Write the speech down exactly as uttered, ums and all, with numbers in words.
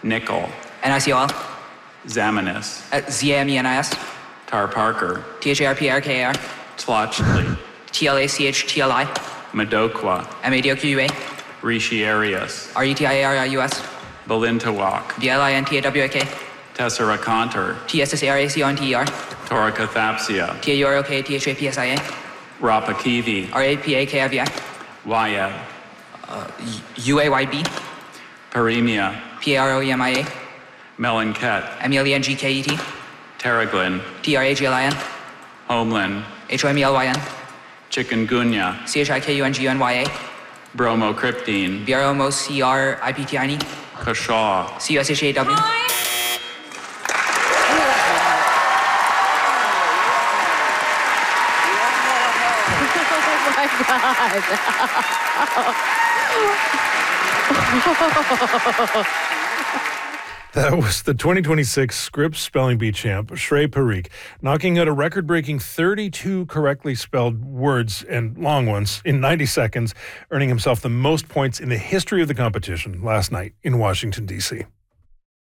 Nickel. N I C O L. Zamenis. Uh, Z A M E N I S. Tar Parker. T H A R P R K A R. Tlachli. T L A C H T L I. Madokwa. M A D O Q U A. Rishi Arias. R E T I A R I U S. Belintawak. B L I N T A W A K. Tessera Conter. T S S A R A C O N T E R. Torakathapsia. T A U R O K T H A P S I A. Rapakivi. R A P A K I V I. Wayeb. U A Y B. Paremia. P A R O E M I A. Melanket. M E L E N G K E T. Terraglin. T R A G L I N. Homeland. H O M E L Y N. Chikungunya. C H I K U N G U N Y A. Bromocryptine. B R O M O C R I P T I N E. Kashaw. C U S H A W. That was the twenty twenty-six Scripps Spelling Bee champ, Shrey Parikh, knocking out a record-breaking thirty-two correctly spelled words and long ones in ninety seconds, earning himself the most points in the history of the competition last night in Washington, D C